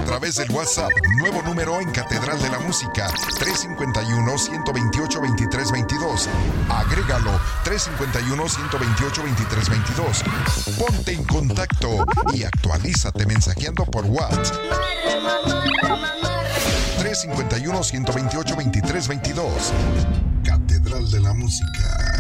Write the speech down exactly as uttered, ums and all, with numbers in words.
a través del WhatsApp. Nuevo número en Catedral de la Música. tres cinco uno, uno dos ocho, dos tres dos dos. Agrégalo. tres cinco uno, uno dos ocho, dos tres dos dos. Ponte en contacto y actualízate mensajeando por WhatsApp. tres cinco uno, uno dos ocho, dos tres dos dos. Catedral de la Música.